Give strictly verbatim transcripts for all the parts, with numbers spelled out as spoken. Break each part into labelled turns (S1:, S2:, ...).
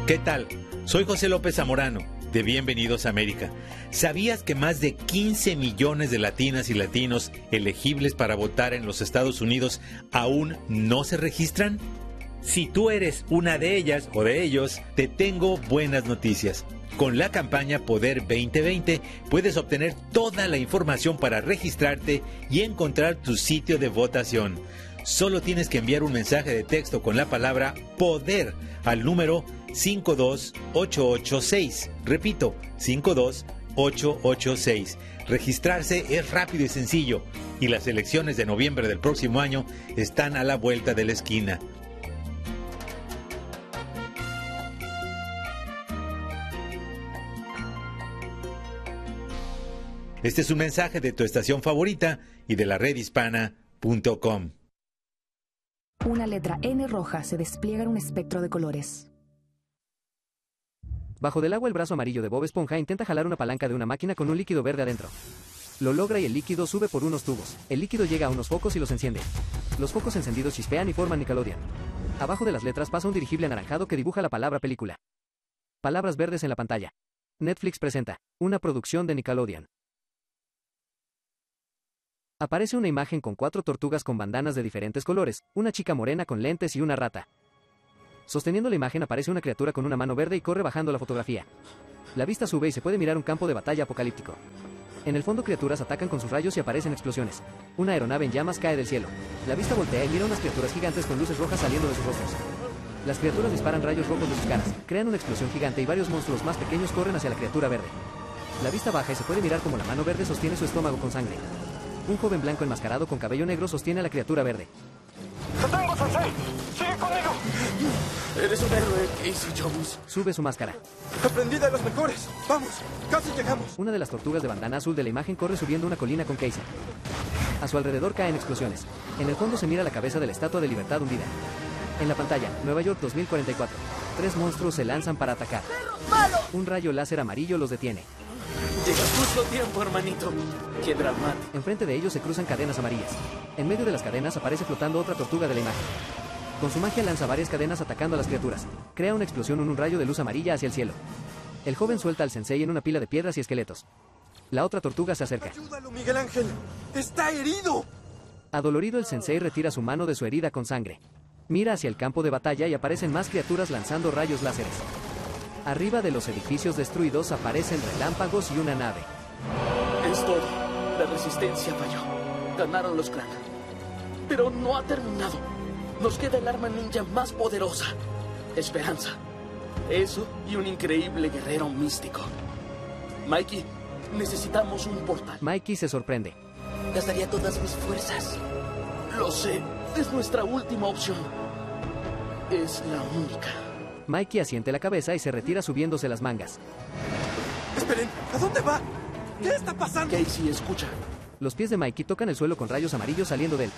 S1: ¿Qué tal? Soy José López Zamorano, de Bienvenidos a América. ¿Sabías que más de quince millones de latinas y latinos elegibles para votar en los Estados Unidos aún no se registran? Si tú eres una de ellas o de ellos, te tengo buenas noticias. Con la campaña Poder veinte veinte puedes obtener toda la información para registrarte y encontrar tu sitio de votación. Solo tienes que enviar un mensaje de texto con la palabra PODER al número cinco dos ocho ocho seis. Repito, cinco dos ocho ocho seis. Registrarse es rápido y sencillo, y las elecciones de noviembre del próximo año están a la vuelta de la esquina. Este es un mensaje de tu estación favorita y de la red hispana punto com.
S2: Una letra N roja se despliega en un espectro de colores.
S3: Bajo del agua, el brazo amarillo de Bob Esponja intenta jalar una palanca de una máquina con un líquido verde adentro. Lo logra y el líquido sube por unos tubos. El líquido llega a unos focos y los enciende. Los focos encendidos chispean y forman Nickelodeon. Abajo de las letras pasa un dirigible anaranjado que dibuja la palabra película. Palabras verdes en la pantalla. Netflix presenta una producción de Nickelodeon. Aparece una imagen con cuatro tortugas con bandanas de diferentes colores, una chica morena con lentes y una rata. Sosteniendo la imagen aparece una criatura con una mano verde y corre bajando la fotografía. La vista sube y se puede mirar un campo de batalla apocalíptico. En el fondo, criaturas atacan con sus rayos y aparecen explosiones. Una aeronave en llamas cae del cielo. La vista voltea y mira unas criaturas gigantes con luces rojas saliendo de sus rostros. Las criaturas disparan rayos rojos de sus caras, crean una explosión gigante y varios monstruos más pequeños corren hacia la criatura verde. La vista baja y se puede mirar como la mano verde sostiene su estómago con sangre. Un joven blanco enmascarado con cabello negro sostiene a la criatura verde.
S4: ¡Te tengo, Sensei! ¡Sigue conmigo!
S5: Eres un héroe, Casey Jones.
S3: Sube su máscara.
S5: Aprendí de los mejores. Vamos, casi llegamos.
S3: Una de las tortugas de bandana azul de la imagen corre subiendo una colina con Casey. A su alrededor caen explosiones. En el fondo se mira la cabeza de la Estatua de Libertad hundida. En la pantalla, Nueva York dos mil cuarenta y cuatro. Tres monstruos se lanzan para atacar. Un rayo láser amarillo los detiene.
S5: Llegas justo a tiempo, hermanito. Qué dramático.
S3: Enfrente de ellos se cruzan cadenas amarillas. En medio de las cadenas aparece flotando otra tortuga de la imagen. Con su magia lanza varias cadenas atacando a las criaturas. Crea una explosión en un rayo de luz amarilla hacia el cielo. El joven suelta al sensei en una pila de piedras y esqueletos. La otra tortuga se acerca.
S5: ¡Ayúdalo, Miguel Ángel! ¡Está herido!
S3: Adolorido, el sensei retira su mano de su herida con sangre. Mira hacia el campo de batalla y aparecen más criaturas lanzando rayos láseres. Arriba de los edificios destruidos aparecen relámpagos y una nave.
S5: Es todo. La resistencia falló. Ganaron los Krang. Pero no ha terminado. Nos queda el arma ninja más poderosa. Esperanza. Eso y un increíble guerrero místico. Mikey, necesitamos un portal.
S3: Mikey se sorprende.
S5: Gastaría todas mis fuerzas. Lo sé. Es nuestra última opción. Es la única.
S3: Mikey asiente la cabeza y se retira subiéndose las mangas.
S5: Esperen, ¿a dónde va? ¿Qué está pasando? Casey, escucha.
S3: Los pies de Mikey tocan el suelo con rayos amarillos saliendo de él.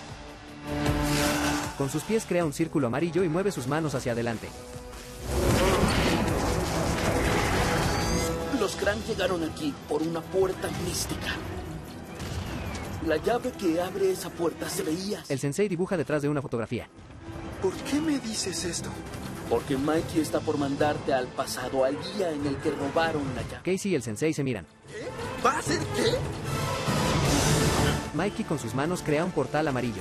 S3: Con sus pies crea un círculo amarillo y mueve sus manos hacia adelante.
S5: Los Krang llegaron aquí por una puerta mística. La llave que abre esa puerta se veía.
S3: El sensei dibuja detrás de una fotografía.
S5: ¿Por qué me dices esto? Porque Mikey está por mandarte al pasado, al día en el que robaron la llave.
S3: Casey y el sensei se miran.
S5: ¿Qué? ¿Va a ser qué?
S3: Mikey con sus manos crea un portal amarillo.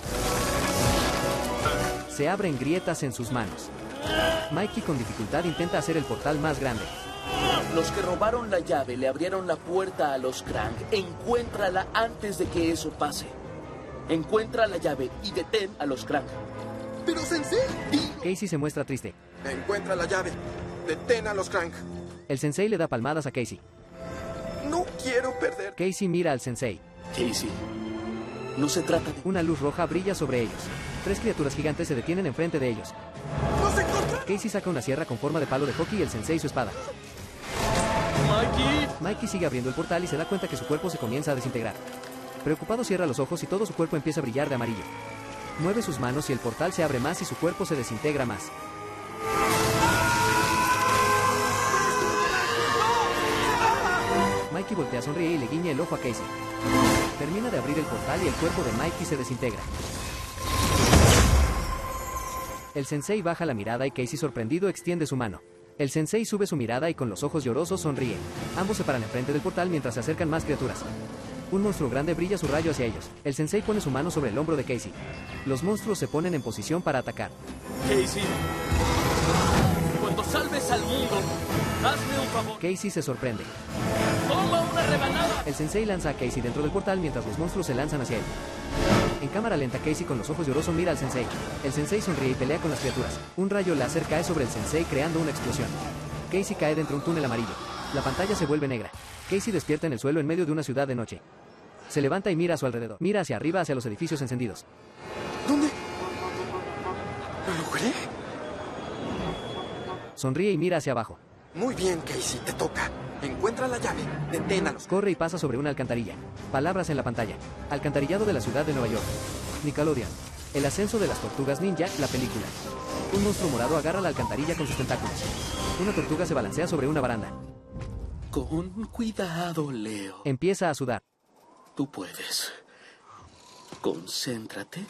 S3: Se abren grietas en sus manos. Mikey con dificultad intenta hacer el portal más grande.
S5: Los que robaron la llave le abrieron la puerta a los Krang. Encuéntrala antes de que eso pase. Encuentra la llave y detén a los Krang.
S6: ¡Pero, Sensei!
S3: Casey se muestra triste.
S6: Encuentra la llave. Detén a los Krang.
S3: El sensei le da palmadas a Casey.
S6: No quiero perder.
S3: Casey mira al sensei.
S5: Casey, no se trata de...
S3: Una luz roja brilla sobre ellos. Tres criaturas gigantes se detienen enfrente de ellos.
S6: ¡Nos encontramos!
S3: Casey saca una sierra con forma de palo de hockey y el sensei su espada.
S5: ¡Mikey!
S3: Mikey sigue abriendo el portal y se da cuenta que su cuerpo se comienza a desintegrar. Preocupado cierra los ojos y todo su cuerpo empieza a brillar de amarillo. Mueve sus manos y el portal se abre más y su cuerpo se desintegra más. Mikey voltea, sonríe y le guiña el ojo a Casey. Termina de abrir el portal y el cuerpo de Mikey se desintegra. El sensei baja la mirada y Casey, sorprendido, extiende su mano. El sensei sube su mirada y con los ojos llorosos sonríe. Ambos se paran enfrente del portal mientras se acercan más criaturas. Un monstruo grande brilla su rayo hacia ellos. El sensei pone su mano sobre el hombro de Casey. Los monstruos se ponen en posición para atacar.
S5: Casey, cuando salves al mundo, hazme un favor.
S3: Casey se sorprende.
S5: Toma una rebanada.
S3: El sensei lanza a Casey dentro del portal mientras los monstruos se lanzan hacia él. En cámara lenta, Casey con los ojos llorosos mira al sensei. El sensei sonríe y pelea con las criaturas. Un rayo láser cae sobre el sensei creando una explosión. Casey cae dentro de un túnel amarillo. La pantalla se vuelve negra. Casey despierta en el suelo en medio de una ciudad de noche. Se levanta y mira a su alrededor. Mira hacia arriba, hacia los edificios encendidos.
S6: ¿Dónde? ¿Lo logré?
S3: Sonríe y mira hacia abajo.
S6: Muy bien, Casey, te toca. Encuentra la llave, detén a los...
S3: Corre y pasa sobre una alcantarilla. Palabras en la pantalla. Alcantarillado de la ciudad de Nueva York. Nickelodeon. El ascenso de las tortugas ninja, la película. Un monstruo morado agarra la alcantarilla con sus tentáculos. Una tortuga se balancea sobre una baranda.
S5: Con cuidado, Leo.
S3: Empieza a sudar.
S5: Tú puedes. Concéntrate.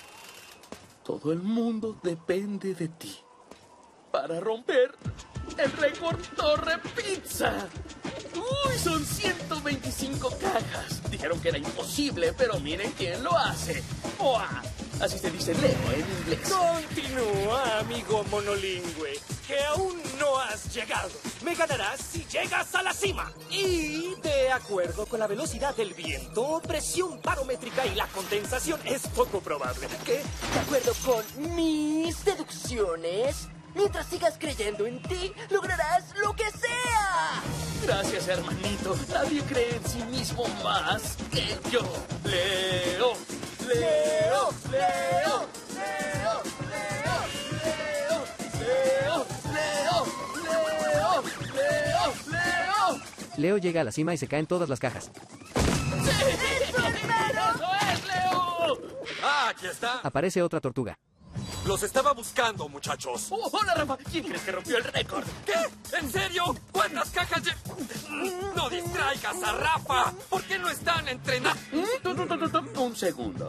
S5: Todo el mundo depende de ti. Para romper el récord Torre Pizza. Uy, son ciento veinticinco cajas. Dijeron que era imposible, pero miren quién lo hace. ¡Oa! Así se dice Leo en inglés.
S7: Continúa, amigo monolingüe, que aún no has llegado. Me ganarás si llegas a la cima. Y, de acuerdo con la velocidad del viento, presión barométrica y la condensación, es poco probable que...
S8: De acuerdo con mis deducciones, mientras sigas creyendo en ti, lograrás lo que sea.
S5: Gracias, hermanito. Nadie cree en sí mismo más que yo. Leo, Leo, Leo, Leo, Leo, Leo, Leo, Leo, Leo, Leo, Leo.
S3: Leo llega a la cima y se caen todas las cajas.
S5: ¡Sí! ¡Eso es, Leo!
S9: ¡Ah, aquí está!
S3: Aparece otra tortuga.
S9: Los estaba buscando, muchachos.
S5: Oh, hola, Rafa. ¿Quién crees que rompió el récord?
S9: ¿Qué? ¿En serio? ¿Cuántas cajas de...? No distraigas a Rafa. ¿Por qué no están entrenando?
S5: Un segundo.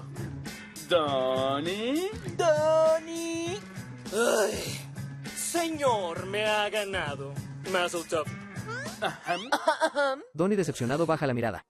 S5: Donnie.
S8: Donnie.
S7: Ay, señor, me ha ganado. Mazel tov.
S3: Donnie decepcionado baja la mirada.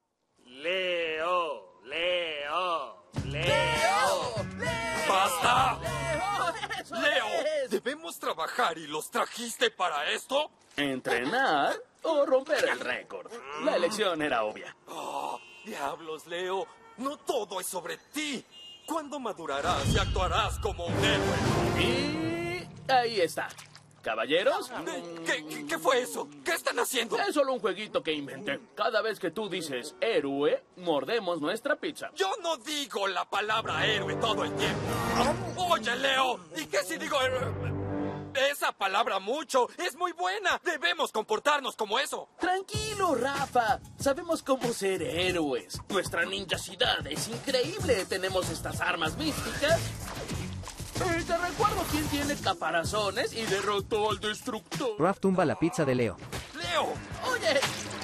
S7: Leo, Leo, Leo.
S8: Leo.
S9: ¡Basta!
S5: ¡Eso
S9: Leo,
S5: es!
S9: ¿debemos trabajar y los trajiste para esto?
S5: ¿Entrenar o romper el récord? La elección era obvia.
S9: Oh, diablos, Leo. No todo es sobre ti. ¿Cuándo madurarás y actuarás como un héroe?
S5: Y ahí está. ¿Caballeros?
S9: ¿Qué, qué, qué fue eso? ¿Qué están haciendo?
S5: Es solo un jueguito que inventé. Cada vez que tú dices héroe, mordemos nuestra pizza.
S9: Yo no digo la palabra héroe todo el tiempo. Oye, Leo, ¿y qué si digo héroe? Esa palabra mucho es muy buena. Debemos comportarnos como eso.
S5: Tranquilo, Rafa. Sabemos cómo ser héroes. Nuestra ninjacidad es increíble. Tenemos estas armas místicas. Eh, te recuerdo quién tiene caparazones y derrotó al destructor.
S3: Raph tumba la pizza de Leo.
S9: Leo,
S5: Oye,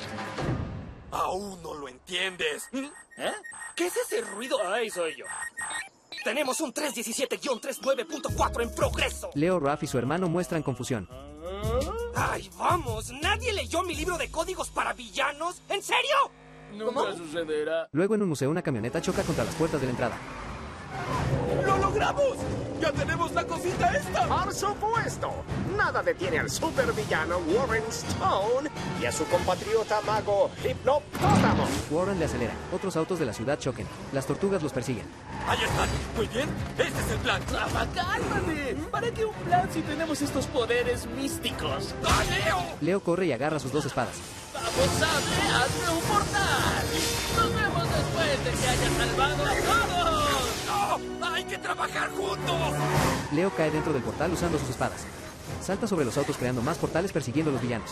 S9: aún no lo entiendes.
S5: ¿eh?
S7: ¿Qué es ese ruido? Ahí soy yo. Tenemos un tres diecisiete guión treinta y nueve punto cuatro en progreso.
S3: Leo, Raph y su hermano muestran confusión.
S7: ¡Ay, vamos! ¿Nadie leyó mi libro de códigos para villanos? ¿En serio?
S5: Nunca sucederá.
S3: Luego en un museo una camioneta choca contra las puertas de la entrada.
S6: ¡Lo logramos! ¡Ya tenemos la cosita esta!
S10: Por supuesto, nada detiene al supervillano Warren Stone y a su compatriota mago Hipnopótamo.
S3: Warren le acelera. Otros autos de la ciudad choquen. Las tortugas los persiguen.
S9: Ahí están. Muy bien. Este es el plan.
S5: Rafa, cálmate. ¿Para qué un plan si tenemos estos poderes místicos?
S9: ¡Ah, Leo!
S3: Leo corre y agarra sus dos espadas.
S5: ¡Vamos, Sable! ¡Hazme un portal! ¡Nos vemos después de que haya salvado a todos!
S9: ¡No! ¡Hay que trabajar juntos!
S3: Leo cae dentro del portal usando sus espadas. Salta sobre los autos creando más portales persiguiendo a los villanos.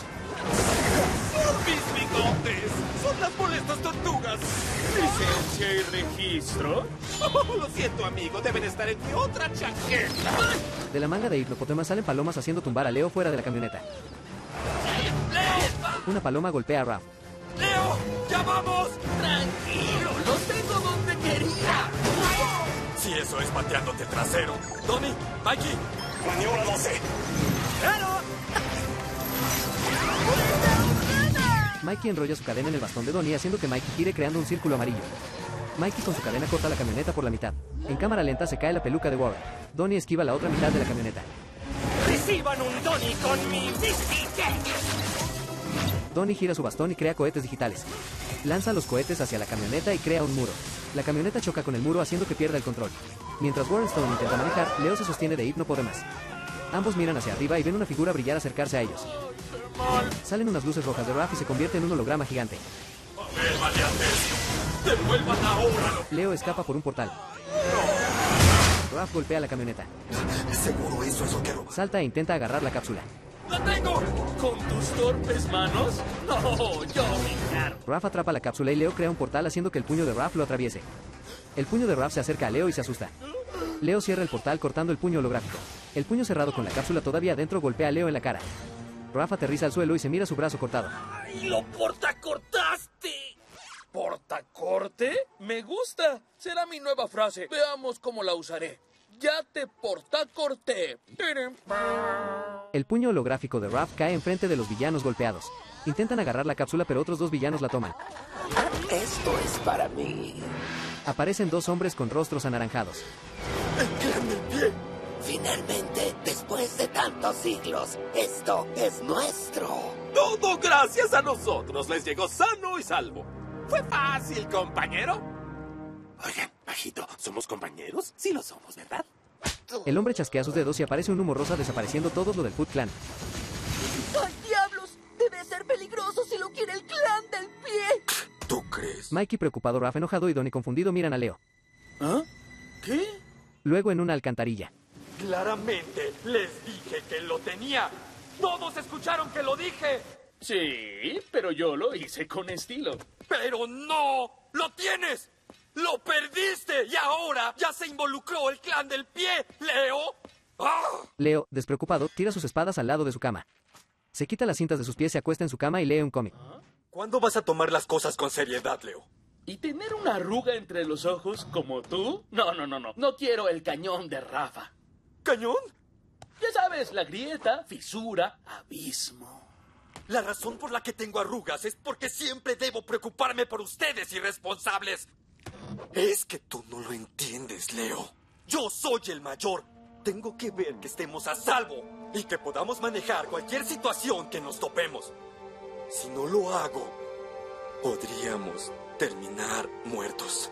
S9: ¡Mis bigotes! ¡Son las molestas tortugas!
S7: ¿Licencia y registro?
S6: Oh, lo siento, amigo. Deben estar en mi otra chaqueta.
S3: De la manga de Hipnopótamo salen palomas haciendo tumbar a Leo fuera de la camioneta.
S9: ¡Leo!
S3: Una paloma golpea a Raph.
S9: ¡Leo! ¡Ya vamos!
S5: ¡Tranquilo! ¡Los tengo donde quería!
S9: Si eso es pateándote trasero. Donnie, Mikey.
S10: Maniobra doce.
S3: Mikey enrolla su cadena en el bastón de Donnie haciendo que Mikey gire creando un círculo amarillo. Mikey con su cadena corta la camioneta por la mitad. En cámara lenta se cae la peluca de Warren. Donnie esquiva la otra mitad de la camioneta.
S7: ¡Reciban un Donnie con mi bicicleta!
S3: Donnie gira su bastón y crea cohetes digitales. Lanza los cohetes hacia la camioneta y crea un muro. La camioneta choca con el muro haciendo que pierda el control. Mientras Warren Stone intenta manejar, Leo se sostiene de Hypno puede más. Ambos miran hacia arriba y ven una figura brillar acercarse a ellos. Salen unas luces rojas de Raph y se convierte en un holograma gigante.
S9: A ver, maleantes, devuelvan ahora.
S3: Leo escapa por un portal. Raph golpea la camioneta.
S6: ¿Seguro eso es lo que roba?
S3: Salta e intenta agarrar la cápsula.
S5: ¡La tengo! ¿Con tus torpes manos? No, yo me encargo.
S3: Raph atrapa la cápsula y Leo crea un portal haciendo que el puño de Raph lo atraviese. El puño de Raph se acerca a Leo y se asusta. Leo cierra el portal cortando el puño holográfico. El puño cerrado con la cápsula todavía adentro golpea a Leo en la cara. Raph aterriza al suelo y se mira su brazo cortado.
S5: ¡Ay, lo portacortaste! ¿Portacorte? Me gusta. Será mi nueva frase. Veamos cómo la usaré. Ya te portacorté.
S3: El puño holográfico de Raph cae enfrente de los villanos golpeados. Intentan agarrar la cápsula, pero otros dos villanos la toman.
S8: Esto es para mí.
S3: Aparecen dos hombres con rostros anaranjados.
S6: ¡El clan del pie!
S8: Finalmente, después de tantos siglos, esto es nuestro.
S6: Todo gracias a nosotros les llegó sano y salvo. Fue fácil, compañero. Oigan, bajito, ¿somos compañeros? Sí lo somos, ¿verdad?
S3: El hombre chasquea sus dedos y aparece un humo rosa desapareciendo todo lo del Foot Clan.
S8: ¡Ay, diablos! Debe ser peligroso si lo quiere el clan del pie.
S6: ¿Tú crees?
S3: Mikey preocupado, Raph enojado y Donnie confundido miran a Leo.
S5: ¿Ah? ¿Qué?
S3: Luego en una alcantarilla.
S9: Claramente les dije que lo tenía. Todos escucharon que lo dije.
S5: Sí, pero yo lo hice con estilo.
S9: Pero no, lo tienes. Lo perdiste y ahora ya se involucró el clan del pie, Leo. ¡Ah!
S3: Leo, despreocupado, tira sus espadas al lado de su cama. Se quita las cintas de sus pies, se acuesta en su cama y lee un cómic.
S9: ¿Cuándo vas a tomar las cosas con seriedad, Leo?
S5: ¿Y tener una arruga entre los ojos como tú? No, no, no, no. No quiero el cañón de Rafa.
S9: ¿Cañón?
S5: Ya sabes, la grieta, fisura, abismo.
S9: La razón por la que tengo arrugas es porque siempre debo preocuparme por ustedes, irresponsables. Es que tú no lo entiendes, Leo. Yo soy el mayor. Tengo que ver que estemos a salvo y que podamos manejar cualquier situación que nos topemos. Si no lo hago, podríamos terminar muertos.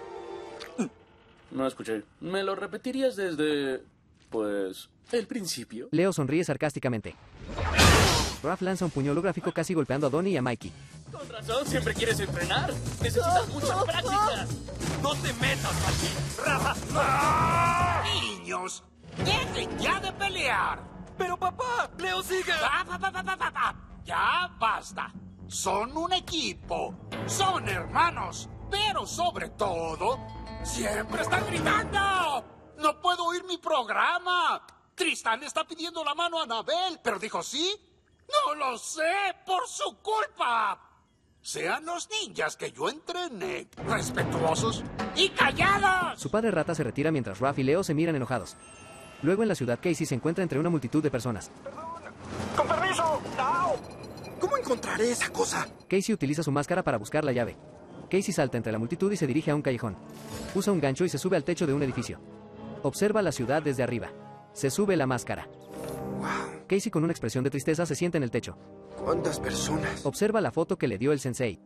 S5: No escuché. ¿Me lo repetirías desde, pues, el principio?
S3: Leo sonríe sarcásticamente. Raph lanza un puño holográfico casi golpeando a Donnie y a Mikey.
S5: Con razón, siempre quieres entrenar. Necesitas mucha práctica.
S9: ¡No te metas aquí, Rafa!
S11: ¡Ah! ¡Niños! ¡Dejen ya de pelear!
S9: ¡Pero papá! ¡Leo sigue!
S11: ¡Ah, pa, pa, pa, pa, pa, pa! ¡Ya basta! Son un equipo. Son hermanos. Pero sobre todo, siempre están gritando. ¡No puedo oír mi programa! Tristán está pidiendo la mano a Anabel, pero dijo sí. ¡No lo sé! ¡Por su culpa! Sean los ninjas que yo entrené respetuosos y callados.
S3: Su padre rata se retira mientras Raph y Leo se miran enojados. Luego en la ciudad, Casey se encuentra entre una multitud de personas.
S6: ¡Con permiso! ¡Au! ¿Cómo encontraré esa cosa?
S3: Casey utiliza su máscara para buscar la llave. Casey salta entre la multitud y se dirige a un callejón. Usa un gancho y se sube al techo de un edificio. Observa la ciudad desde arriba. Se sube la máscara.
S6: Wow.
S3: Casey con una expresión de tristeza se sienta en el techo.
S6: ¿Cuántas personas?
S3: Observa la foto que le dio el sensei.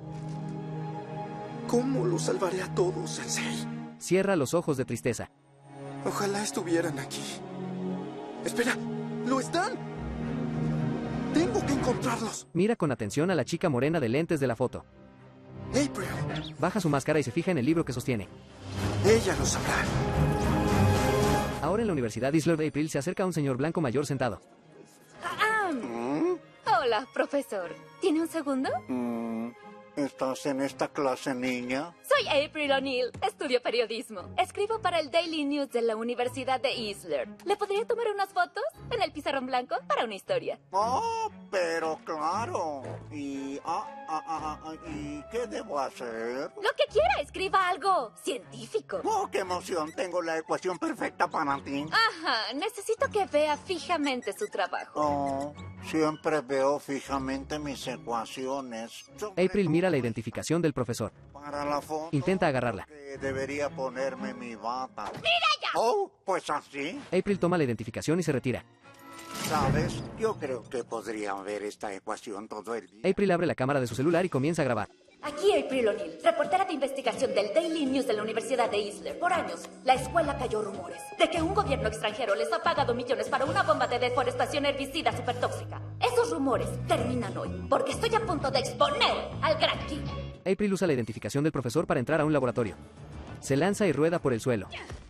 S6: ¿Cómo los salvaré a todos, sensei?
S3: Cierra los ojos de tristeza.
S6: Ojalá estuvieran aquí. Espera, ¿lo están? Tengo que encontrarlos.
S3: Mira con atención a la chica morena de lentes de la foto.
S6: April.
S3: Baja su máscara y se fija en el libro que sostiene.
S6: Ella lo sabrá.
S3: Ahora en la Universidad Isler de April se acerca un señor blanco mayor sentado.
S12: Ah,
S6: ¿Mm?
S12: hola, profesor. ¿Tiene un segundo?
S13: Mm, ¿Estás en esta clase, niña?
S12: Soy April O'Neil. Estudio periodismo. Escribo para el Daily News de la Universidad de Isler. ¿Le podría tomar unas fotos en el pizarrón blanco para una historia?
S13: Oh, pero claro. ¿Y, ah, ah, ah, ah, ¿y qué debo hacer?
S12: Lo que quiera, escriba algo científico.
S13: Oh, qué emoción. Tengo la ecuación perfecta para ti.
S12: Ajá, necesito que vea fijamente su trabajo.
S13: Oh, Siempre veo fijamente mis ecuaciones.
S3: April mira la identificación del profesor.
S13: Para la foto,
S3: Intenta agarrarla.
S13: debería ponerme mi bata.
S12: ¡Mira ya!
S13: Oh, pues así.
S3: April toma la identificación y se retira.
S13: ¿Sabes? Yo creo que podría ver esta ecuación todo el día.
S3: April abre la cámara de su celular y comienza a grabar.
S12: Aquí April O'Neil, reportera de investigación del Daily News de la Universidad de Isler. Por años, la escuela cayó rumores de que un gobierno extranjero les ha pagado millones para una bomba de deforestación herbicida supertóxica. Esos rumores terminan hoy, porque estoy a punto de exponer al Gran King.
S3: April usa la identificación del profesor para entrar a un laboratorio. Se lanza y rueda por el suelo.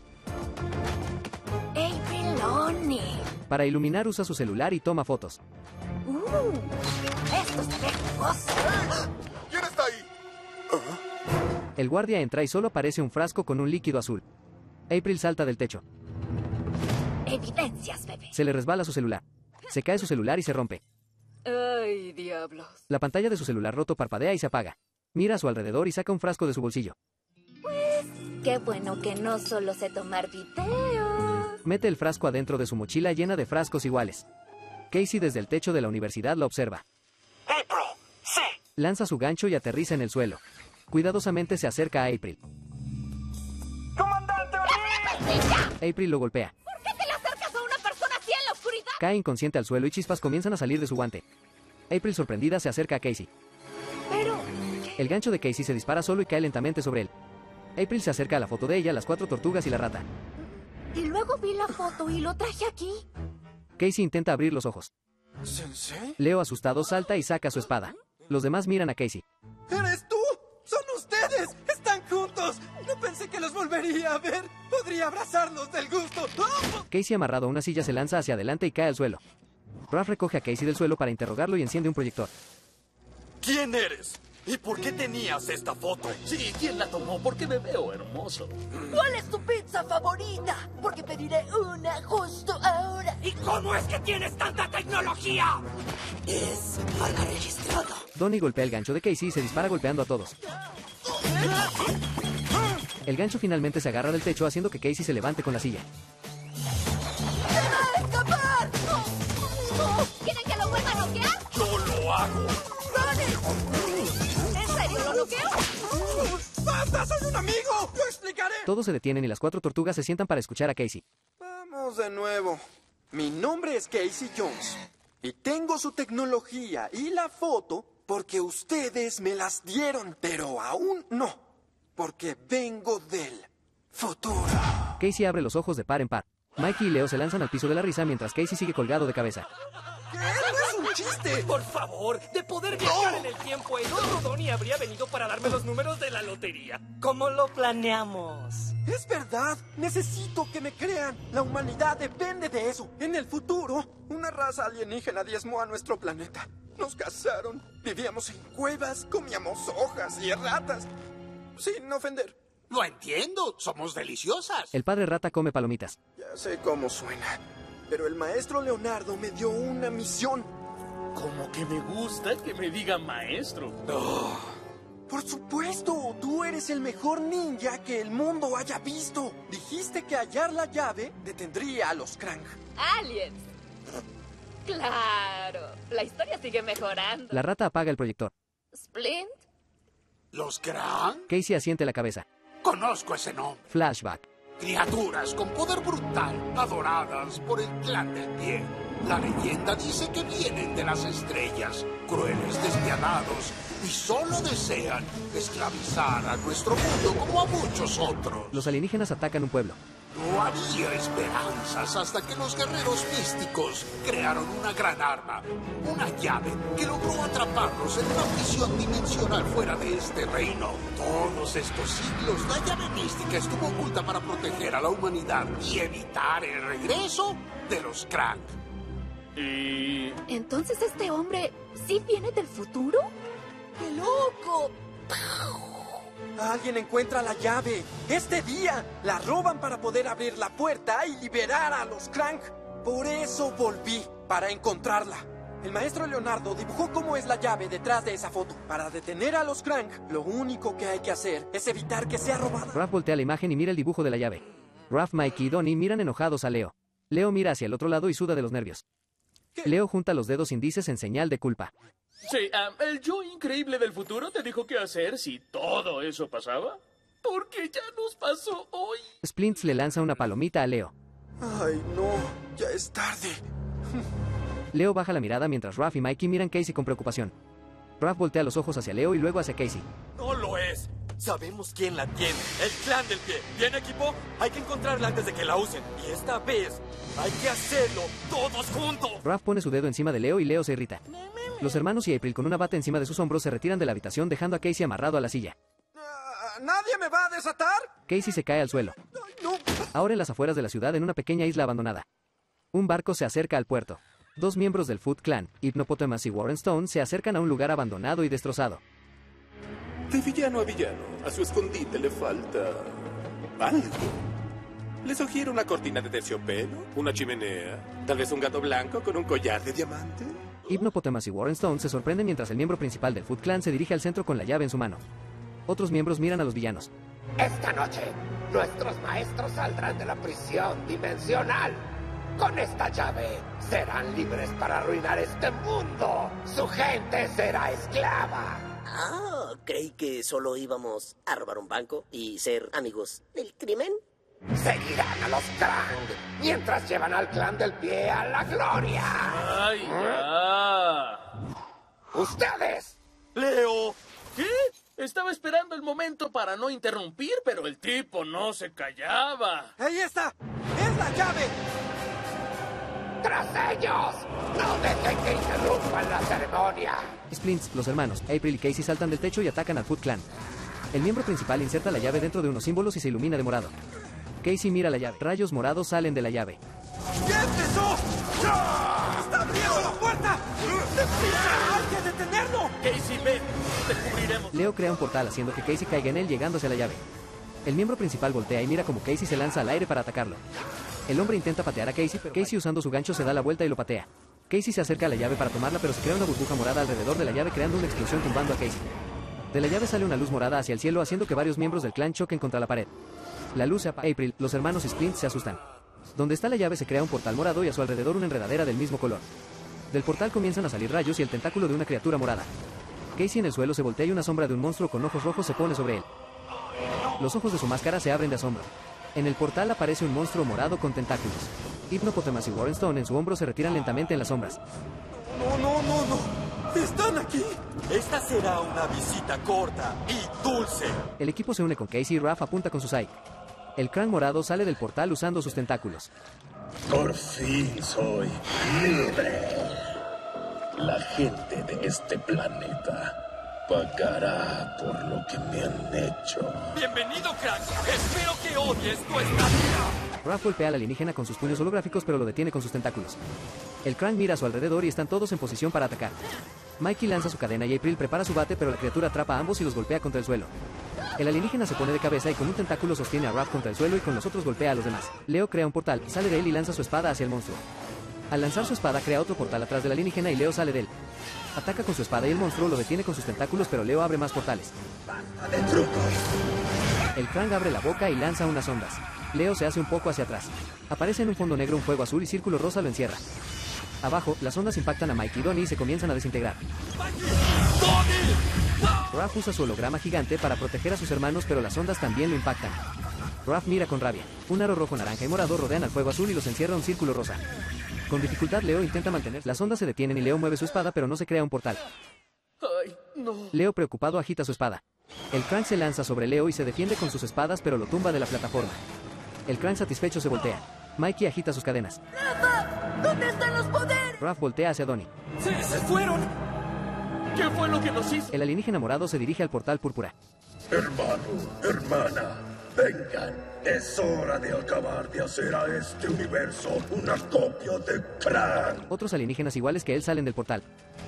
S12: April O'Neil.
S3: Para iluminar usa su celular y toma fotos.
S12: Uh, esto se ve jugoso.
S9: ¿Quién está ahí?
S3: El guardia entra y solo aparece un frasco con un líquido azul. April salta del techo.
S12: Evidencias, bebé.
S3: Se le resbala su celular. Se cae su celular y se rompe.
S12: Ay, diablos.
S3: La pantalla de su celular roto parpadea y se apaga. Mira a su alrededor y saca un frasco de su bolsillo.
S12: Pues, qué bueno que no solo sé tomar videos.
S3: Mete el frasco adentro de su mochila llena de frascos iguales. Casey desde el techo de la universidad la observa.
S4: April, sí.
S3: Lanza su gancho y aterriza en el suelo. Cuidadosamente se acerca a April.
S4: ¡Comandante O'Neil!
S3: April lo golpea.
S12: ¿Por qué te le acercas a una persona así en la oscuridad?
S3: Cae inconsciente al suelo y chispas comienzan a salir de su guante. April, sorprendida, se acerca a Casey.
S12: Pero...
S3: El gancho de Casey se dispara solo y cae lentamente sobre él. April se acerca a la foto de ella, las cuatro tortugas y la rata.
S12: Y luego vi la foto y lo traje aquí.
S3: Casey intenta abrir los ojos.
S9: ¿Sensei?
S3: Leo, asustado, salta y saca su espada. Los demás miran a Casey.
S6: ¿Eres tú? ¡Son ustedes! ¡Están juntos! No pensé que los volvería a ver. Podría abrazarlos del gusto. ¡Oh!
S3: Casey, amarrado a una silla, se lanza hacia adelante y cae al suelo. Ralph recoge a Casey del suelo para interrogarlo y enciende un proyector.
S9: ¿Quién eres? ¿Y por qué tenías esta foto?
S5: Sí, ¿quién la tomó? Porque me veo hermoso.
S8: ¿Cuál es tu pizza favorita? Porque pediré una justo ahora.
S7: ¿Y cómo es que tienes tanta tecnología?
S8: Es marca registrada.
S3: Donnie golpea el gancho de Casey y se dispara golpeando a todos. El gancho finalmente se agarra del techo haciendo que Casey se levante con la silla.
S8: ¡Se va a escapar!
S12: ¿Quieren que lo vuelva a noquear?
S9: ¡Yo lo hago!
S12: ¿En serio lo noqueo?
S6: ¡Basta! ¡Soy un amigo! ¡Lo explicaré!
S3: Todos se detienen y las cuatro tortugas se sientan para escuchar a Casey.
S6: Vamos de nuevo. Mi nombre es Casey Jones. Y tengo su tecnología y la foto porque ustedes me las dieron, pero aún no. Porque vengo del futuro.
S3: Casey abre los ojos de par en par. Mikey y Leo se lanzan al piso de la risa mientras Casey sigue colgado de cabeza.
S6: ¿Qué? ¡No es un chiste!
S7: Por favor, de poder viajar en el tiempo, el otro Donnie habría venido para darme los números de la lotería. ¿Cómo lo planeamos?
S6: Es verdad. Necesito que me crean. La humanidad depende de eso. En el futuro, una raza alienígena diezmó a nuestro planeta. Nos cazaron. Vivíamos en cuevas, comíamos hojas y ratas. Sin ofender.
S11: Lo entiendo, somos deliciosas.
S3: El padre rata come palomitas.
S6: Ya sé cómo suena. Pero el maestro Leonardo me dio una misión.
S5: Como que me gusta que me diga maestro.
S6: Oh, por supuesto, tú eres el mejor ninja que el mundo haya visto. Dijiste que hallar la llave detendría a los Krang.
S12: Aliens. Claro. La historia sigue mejorando.
S3: La rata apaga el proyector.
S12: ¿Splint?
S11: ¿Los Krang?
S3: Casey asiente la cabeza.
S11: Conozco ese nombre.
S3: Flashback.
S11: Criaturas con poder brutal, adoradas por el clan del bien. La leyenda dice que vienen de las estrellas, crueles, despiadados, y solo desean esclavizar a nuestro mundo como a muchos otros.
S3: Los alienígenas atacan un pueblo.
S11: No había esperanzas hasta que los guerreros místicos crearon una gran arma, una llave que logró atraparlos en una prisión dimensional fuera de este reino. Todos estos siglos, la llave mística estuvo oculta para proteger a la humanidad y evitar el regreso de los Krang.
S5: Y...
S12: ¿Entonces este hombre sí viene del futuro?
S8: ¡Qué loco!
S6: Alguien encuentra la llave. Este día la roban para poder abrir la puerta y liberar a los Krang. Por eso volví, para encontrarla. El maestro Leonardo dibujó cómo es la llave detrás de esa foto. Para detener a los Krang, lo único que hay que hacer es evitar que sea robada.
S3: Raph voltea la imagen y mira el dibujo de la llave. Raph, Mikey y Donnie miran enojados a Leo. Leo mira hacia el otro lado y suda de los nervios. Leo junta los dedos índices en señal de culpa.
S5: Sí, um, el yo increíble del futuro te dijo qué hacer si todo eso pasaba. Porque ya nos pasó hoy.
S3: Splints le lanza una palomita a Leo.
S6: Ay, no, ya es tarde.
S3: Leo baja la mirada mientras Raph y Mikey miran a Casey con preocupación. Raph voltea los ojos hacia Leo y luego hacia Casey.
S9: No lo es. Sabemos quién la tiene. El clan del pie. ¿Bien, equipo? Hay que encontrarla antes de que la usen. Y esta vez hay que hacerlo todos juntos.
S3: Raph pone su dedo encima de Leo y Leo se irrita. Los hermanos y April con una bata encima de sus hombros se retiran de la habitación dejando a Casey amarrado a la silla.
S6: ¿Nadie me va a desatar?
S3: Casey se cae al suelo.
S6: No.
S3: Ahora en las afueras de la ciudad en una pequeña isla abandonada. Un barco se acerca al puerto. Dos miembros del Foot Clan, Hypnopotamus y Warren Stone, se acercan a un lugar abandonado y destrozado.
S14: De villano a villano, a su escondite le falta algo. ¿Le sugiero una cortina de terciopelo? ¿Una chimenea? ¿Tal vez un gato blanco con un collar de diamante?
S3: Hypnopotamus y Warren Stone se sorprenden mientras el miembro principal del Foot Clan se dirige al centro con la llave en su mano. Otros miembros miran a los villanos.
S10: Esta noche, nuestros maestros saldrán de la prisión dimensional. Con esta llave, serán libres para arruinar este mundo. Su gente será esclava.
S8: Ah, creí que solo íbamos a robar un banco y ser amigos del crimen.
S10: Seguirán a los Krang mientras llevan al clan del pie a la gloria.
S5: ¡Ay, ya!
S10: ¡Ustedes!
S9: ¡Leo!
S5: ¿Qué? Estaba esperando el momento para no interrumpir, pero el tipo no se callaba.
S6: ¡Ahí está! ¡Es la llave!
S10: ¡Tras ellos! ¡No dejen que interrumpan la ceremonia!
S3: Splints, los hermanos, April y Casey saltan del techo y atacan al Foot Clan. El miembro principal inserta la llave dentro de unos símbolos y se ilumina de morado. Casey mira la llave. Rayos morados salen de la llave.
S6: ¡Ya empezó! ¡Está abriendo la puerta! ¡Hay que detenerlo!
S5: Casey, ven. Te cubriremos.
S3: Leo crea un portal haciendo que Casey caiga en él llegando hacia la llave. El miembro principal voltea y mira como Casey se lanza al aire para atacarlo. El hombre intenta patear a Casey, pero Casey usando su gancho se da la vuelta y lo patea. Casey se acerca a la llave para tomarla, pero se crea una burbuja morada alrededor de la llave creando una explosión tumbando a Casey. De la llave sale una luz morada hacia el cielo haciendo que varios miembros del clan choquen contra la pared. La luz se apaga. April, los hermanos Splint se asustan. Donde está la llave se crea un portal morado y a su alrededor una enredadera del mismo color. Del portal comienzan a salir rayos y el tentáculo de una criatura morada. Casey en el suelo se voltea y una sombra de un monstruo con ojos rojos se pone sobre él. Los ojos de su máscara se abren de asombro. En el portal aparece un monstruo morado con tentáculos. Hypnopotamus y Warren Stone en su hombro se retiran lentamente en las sombras.
S6: No, no, no, no. ¿Están aquí?
S9: Esta será una visita corta y dulce.
S3: El equipo se une con Casey y Raph apunta con su Psyche. El Krang morado sale del portal usando sus tentáculos.
S14: Por fin soy libre. La gente de este planeta pagará por lo que me han hecho.
S9: Bienvenido, Krang. Espero que odies nuestra vida.
S3: Raph golpea al alienígena con sus puños holográficos pero lo detiene con sus tentáculos. El Krang mira a su alrededor y están todos en posición para atacar. Mikey lanza su cadena y April prepara su bate pero la criatura atrapa a ambos y los golpea contra el suelo. El alienígena se pone de cabeza y con un tentáculo sostiene a Raph contra el suelo y con los otros golpea a los demás. Leo crea un portal, sale de él y lanza su espada hacia el monstruo. Al lanzar su espada crea otro portal atrás del alienígena y Leo sale de él. Ataca con su espada y el monstruo lo detiene con sus tentáculos pero Leo abre más portales. El Krang abre la boca y lanza unas ondas. Leo se hace un poco hacia atrás. Aparece en un fondo negro un fuego azul y círculo rosa lo encierra. Abajo, las ondas impactan a Mike y Donnie y se comienzan a desintegrar. Raph usa su holograma gigante para proteger a sus hermanos, pero las ondas también lo impactan. Raph mira con rabia. Un aro rojo, naranja y morado rodean al fuego azul y los encierra un círculo rosa. Con dificultad Leo intenta mantener. Las ondas se detienen y Leo mueve su espada, pero no se crea un portal.
S5: Ay, no.
S3: Leo preocupado agita su espada. El Krang se lanza sobre Leo y se defiende con sus espadas, pero lo tumba de la plataforma. El Krang satisfecho se voltea. Mikey agita sus cadenas.
S8: ¡Rafa! ¿Dónde están los poderes?
S3: Raph voltea hacia Donnie.
S5: ¡Se, se fueron! ¿Qué fue lo que nos hizo?
S3: El alienígena morado se dirige al portal púrpura.
S14: Hermano, hermana, vengan. Es hora de acabar de hacer a este universo una copia de Krang.
S3: Otros alienígenas iguales que él salen del portal.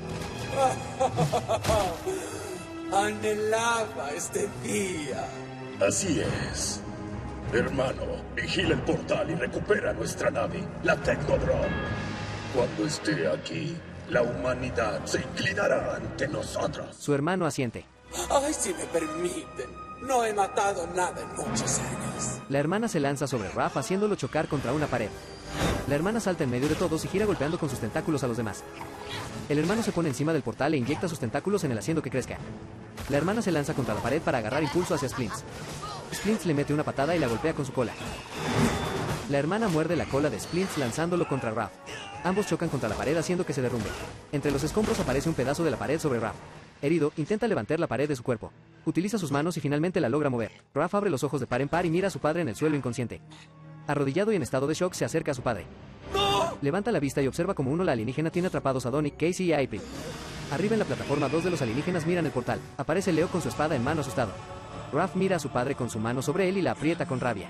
S15: Anhelaba este día.
S14: Así es. Hermano, vigila el portal y recupera nuestra nave, la Technodrome. Cuando esté aquí, la humanidad se inclinará ante nosotros.
S3: Su hermano asiente.
S15: Ay, si me permiten. No he matado nada en muchos años.
S3: La hermana se lanza sobre Raph haciéndolo chocar contra una pared. La hermana salta en medio de todos y gira golpeando con sus tentáculos a los demás. El hermano se pone encima del portal e inyecta sus tentáculos en él haciendo que crezca. La hermana se lanza contra la pared para agarrar impulso hacia Splints. Splints le mete una patada y la golpea con su cola. La hermana muerde la cola de Splints lanzándolo contra Raph. Ambos chocan contra la pared haciendo que se derrumbe. Entre los escombros aparece un pedazo de la pared sobre Raph. Herido, intenta levantar la pared de su cuerpo. Utiliza sus manos y finalmente la logra mover. Raph abre los ojos de par en par y mira a su padre en el suelo inconsciente. Arrodillado y en estado de shock, se acerca a su padre. ¡No! Levanta la vista y observa como uno la alienígena tiene atrapados a Donnie, Casey y a April. Arriba en la plataforma, dos de los alienígenas miran el portal. Aparece Leo con su espada en mano asustado. Raph mira a su padre con su mano sobre él y la aprieta con rabia.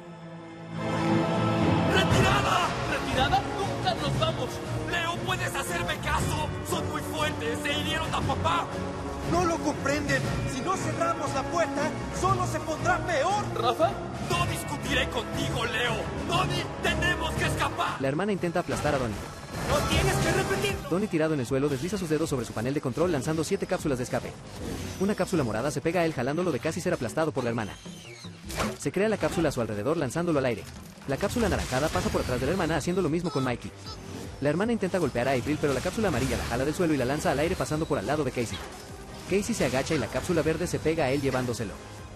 S9: ¡Retirada! ¿Retirada? ¡Nunca nos vamos! Leo, ¿puedes hacerme caso? Son muy fuertes, se hirieron a papá.
S6: No lo comprenden. Si no cerramos la puerta, solo se pondrá peor.
S9: ¿Rafa? No discutiré contigo, Leo. Donnie, tenemos que escapar.
S3: La hermana intenta aplastar a Donnie.
S9: ¡No tienes que repetirlo!
S3: Donnie, tirado en el suelo, desliza sus dedos sobre su panel de control lanzando siete cápsulas de escape. Una cápsula morada se pega a él jalándolo de casi ser aplastado por la hermana. Se crea la cápsula a su alrededor lanzándolo al aire. La cápsula anaranjada pasa por atrás de la hermana haciendo lo mismo con Mikey. La hermana intenta golpear a April, pero la cápsula amarilla la jala del suelo y la lanza al aire pasando por al lado de Casey. Casey se agacha y la cápsula verde se pega a él llevándoselo.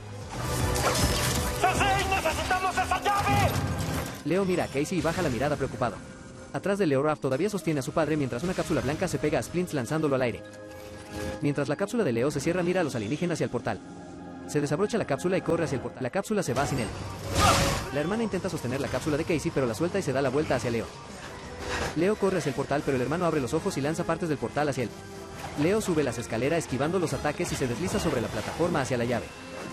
S4: ¡Sensei, necesitamos esa llave!
S3: Leo mira a Casey y baja la mirada preocupado. Atrás de Leo, Raph todavía sostiene a su padre mientras una cápsula blanca se pega a Splints lanzándolo al aire. Mientras la cápsula de Leo se cierra, mira a los alienígenas y al portal. Se desabrocha la cápsula y corre hacia el portal. La cápsula se va sin él. La hermana intenta sostener la cápsula de Casey, pero la suelta y se da la vuelta hacia Leo. Leo corre hacia el portal, pero el hermano abre los ojos y lanza partes del portal hacia él. Leo sube las escaleras esquivando los ataques y se desliza sobre la plataforma hacia la llave.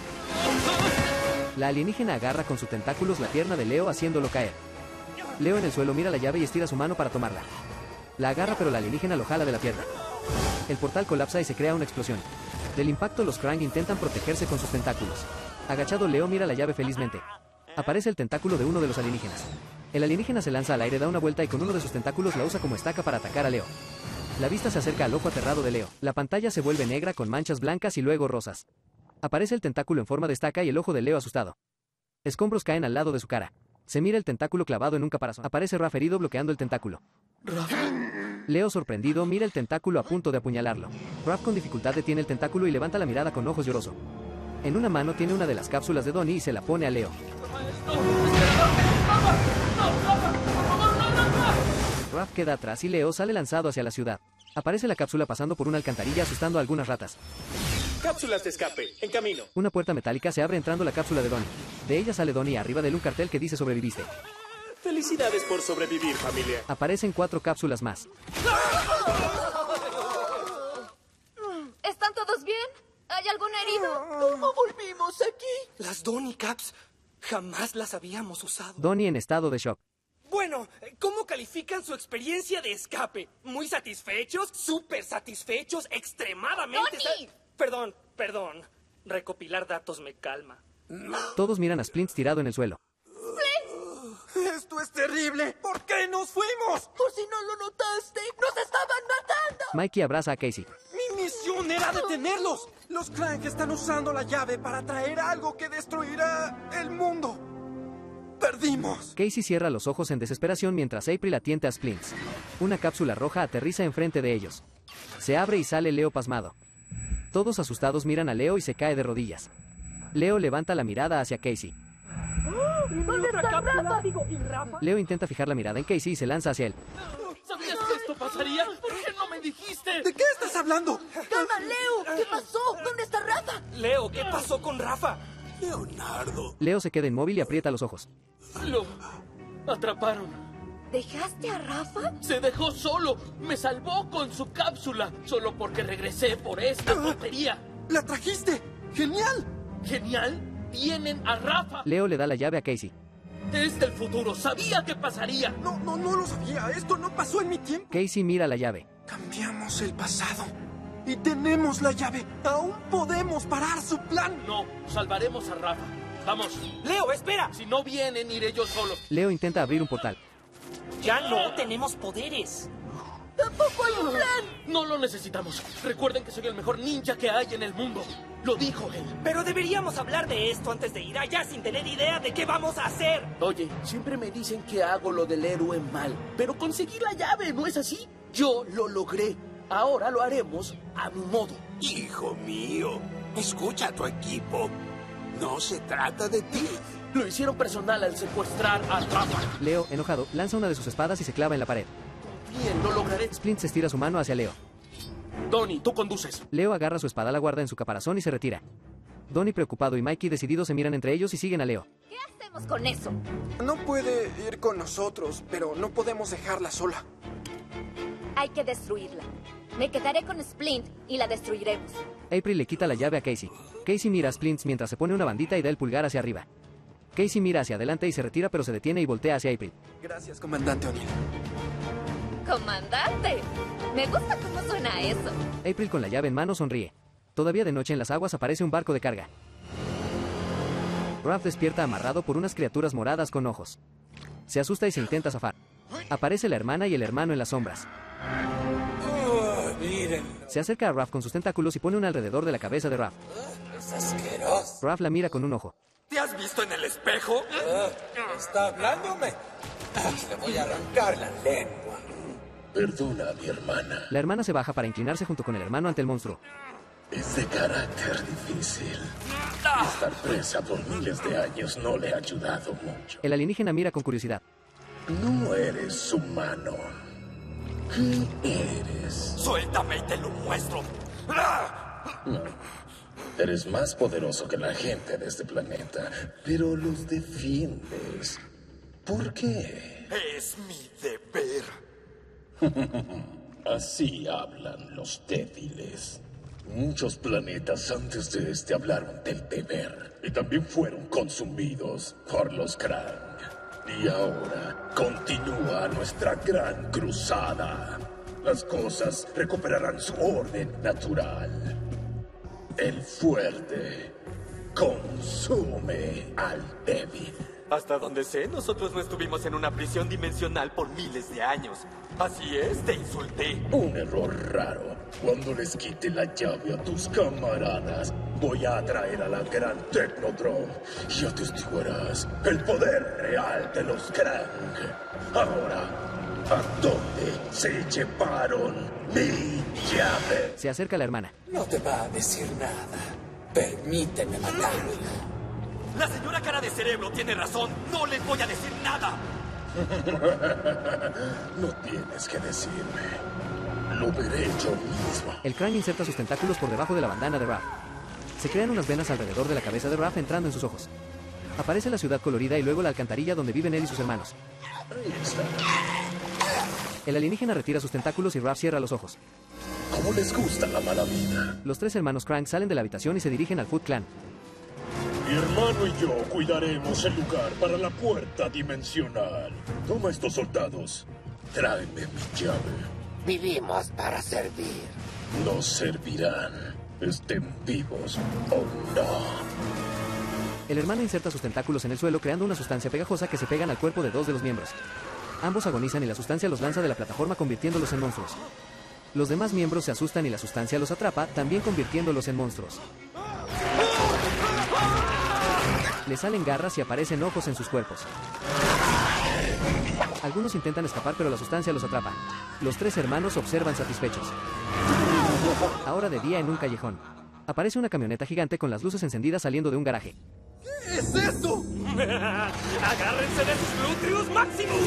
S3: La alienígena agarra con sus tentáculos la pierna de Leo haciéndolo caer. Leo en el suelo mira la llave y estira su mano para tomarla. La agarra, pero la alienígena lo jala de la pierna. El portal colapsa y se crea una explosión. Del impacto, los Krang intentan protegerse con sus tentáculos. Agachado, Leo mira la llave felizmente. Aparece el tentáculo de uno de los alienígenas. El alienígena se lanza al aire, da una vuelta y con uno de sus tentáculos la usa como estaca para atacar a Leo. La vista se acerca al ojo aterrado de Leo. La pantalla se vuelve negra con manchas blancas y luego rosas. Aparece el tentáculo en forma de estaca y el ojo de Leo asustado. Escombros caen al lado de su cara. Se mira el tentáculo clavado en un caparazón. Aparece Raph herido bloqueando el tentáculo.
S5: ¿Raph?
S3: Leo, sorprendido, mira el tentáculo a punto de apuñalarlo. Raph con dificultad detiene el tentáculo y levanta la mirada con ojos lloroso. En una mano tiene una de las cápsulas de Donnie y se la pone a Leo. Raph queda atrás y Leo sale lanzado hacia la ciudad. Aparece la cápsula pasando por una alcantarilla asustando a algunas ratas.
S7: Cápsulas de escape, en camino.
S3: Una puerta metálica se abre entrando la cápsula de Donnie. De ella sale Donnie arriba de él un cartel que dice sobreviviste.
S7: Felicidades por sobrevivir, familia.
S3: Aparecen cuatro cápsulas más.
S12: ¿Están todos bien? ¿Hay algún herido?
S8: ¿Cómo volvimos aquí?
S6: Las Donnie Caps jamás las habíamos usado.
S3: Donnie en estado de shock.
S7: Bueno, ¿cómo califican su experiencia de escape? ¿Muy satisfechos? ¿Súper satisfechos? ¿Extremadamente?
S12: ¡Donnie!
S7: Perdón, perdón. Recopilar datos me calma.
S3: Todos miran a Splints tirado en el suelo.
S6: ¡Esto es terrible! ¿Por qué nos fuimos?
S8: Por si no lo notaste, ¡nos estaban matando!
S3: Mikey abraza a Casey.
S6: ¡Mi misión era detenerlos! Los Krang están usando la llave para traer algo que destruirá el mundo. ¡Perdimos!
S3: Casey cierra los ojos en desesperación mientras April atiende a Splints. Una cápsula roja aterriza enfrente de ellos. Se abre y sale Leo pasmado. Todos asustados miran a Leo y se cae de rodillas. Leo levanta la mirada hacia Casey.
S8: ¿Dónde está Rafa?
S3: Leo intenta fijar la mirada en Casey y se lanza hacia él.
S5: ¿Sabías que esto pasaría? ¿Por qué no me dijiste?
S6: ¿De qué estás hablando?
S8: ¡Calma, Leo! ¿Qué pasó? ¿Dónde está Rafa?
S7: Leo, ¿qué pasó con Rafa?
S15: Leonardo.
S3: Leo se queda inmóvil y aprieta los ojos.
S5: Lo atraparon.
S12: ¿Dejaste a Rafa?
S5: Se dejó solo. Me salvó con su cápsula. Solo porque regresé por esta tontería.
S6: ¡La trajiste! ¡Genial!
S5: ¿Genial? Tienen a Rafa.
S3: Leo le da la llave a Casey.
S5: Es del futuro. Sabía que pasaría.
S6: No, no, no lo sabía. Esto no pasó en mi tiempo.
S3: Casey mira la llave.
S6: Cambiamos el pasado. Y tenemos la llave. Aún podemos parar su plan.
S5: No, salvaremos a Rafa. Vamos.
S7: Leo, espera.
S5: Si no vienen, iré yo solo.
S3: Leo intenta abrir un portal.
S7: Ya no tenemos poderes.
S8: ¡Tampoco hay un plan!
S5: No lo necesitamos. Recuerden que soy el mejor ninja que hay en el mundo. Lo dijo él.
S7: Pero deberíamos hablar de esto antes de ir allá sin tener idea de qué vamos a hacer.
S5: Oye, siempre me dicen que hago lo del héroe mal, pero conseguí la llave, ¿no es así? Yo lo logré. Ahora lo haremos a mi modo.
S11: Hijo mío, escucha a tu equipo. No se trata de ti.
S5: Lo hicieron personal al secuestrar a Rafa.
S3: Leo, enojado, lanza una de sus espadas y se clava en la pared.
S5: Bien, lo lograré.
S3: Splint se estira su mano hacia Leo.
S5: Donnie, tú conduces.
S3: Leo agarra su espada, la guarda en su caparazón y se retira. Donnie, preocupado, y Mikey, decididos, se miran entre ellos y siguen a Leo.
S12: ¿Qué hacemos con eso?
S6: No puede ir con nosotros, pero no podemos dejarla sola.
S12: Hay que destruirla. Me quedaré con Splint y la destruiremos.
S3: April le quita la llave a Casey. Casey mira a Splint mientras se pone una bandita y da el pulgar hacia arriba. Casey mira hacia adelante y se retira, pero se detiene y voltea hacia April.
S6: Gracias, comandante O'Neill.
S12: ¡Comandante! Me gusta cómo suena eso.
S3: April, con la llave en mano, sonríe. Todavía de noche, en las aguas aparece un barco de carga. Raph despierta amarrado por unas criaturas moradas con ojos. Se asusta y se intenta zafar. Aparece la hermana y el hermano en las sombras.
S15: Oh, miren.
S3: Se acerca a Raph con sus tentáculos y pone una alrededor de la cabeza de Raph.
S15: Es asqueroso.
S3: Raph la mira con un ojo.
S9: ¿Te has visto en el espejo?
S15: Ah, ¿está hablándome? Ah, le voy a arrancar la lengua.
S14: Perdona a mi hermana.
S3: La hermana se baja para inclinarse junto con el hermano ante el monstruo.
S14: Es de carácter difícil. Estar presa por miles de años no le ha ayudado mucho.
S3: El alienígena mira con curiosidad.
S14: No eres humano. ¿Qué eres?
S9: Suéltame y te lo muestro.
S14: No. Eres más poderoso que la gente de este planeta, pero los defiendes. ¿Por qué?
S9: Es mi deber.
S14: Así hablan los débiles. Muchos planetas antes de este hablaron del deber y también fueron consumidos por los Krang. Y ahora continúa nuestra gran cruzada. Las cosas recuperarán su orden natural. El fuerte consume al débil.
S9: Hasta donde sé, nosotros no estuvimos en una prisión dimensional por miles de años. Así es, te insulté.
S14: Un error raro. Cuando les quite la llave a tus camaradas, voy a atraer a la gran Technodrome y atestiguarás el poder real de los Krang. Ahora, ¿a dónde se llevaron mi llave?
S3: Se acerca la hermana.
S15: No te va a decir nada. Permíteme matarla.
S9: La señora cara de cerebro tiene razón. No les voy a decir nada.
S14: No tienes que decirme. Lo veré yo mismo.
S3: El Krang inserta sus tentáculos por debajo de la bandana de Raph. Se crean unas venas alrededor de la cabeza de Raph, entrando en sus ojos. Aparece la ciudad colorida y luego la alcantarilla donde viven él y sus hermanos. El alienígena retira sus tentáculos y Raph cierra los ojos.
S14: ¿Cómo les gusta la mala vida?
S3: Los tres hermanos Krang salen de la habitación y se dirigen al Foot Clan.
S14: Mi hermano y yo cuidaremos el lugar para la puerta dimensional. Toma estos soldados. Tráeme mi llave.
S10: Vivimos para servir.
S14: No servirán. Estén vivos o no.
S3: El hermano inserta sus tentáculos en el suelo, creando una sustancia pegajosa que se pegan al cuerpo de dos de los miembros. Ambos agonizan y la sustancia los lanza de la plataforma, convirtiéndolos en monstruos. Los demás miembros se asustan y la sustancia los atrapa, también convirtiéndolos en monstruos. Les salen garras y aparecen ojos en sus cuerpos. Algunos intentan escapar, pero la sustancia los atrapa. Los tres hermanos observan satisfechos. Ahora de día, en un callejón. Aparece una camioneta gigante con las luces encendidas saliendo de un garaje.
S7: ¿Qué es esto? ¡Agárrense de sus glúteos máximos!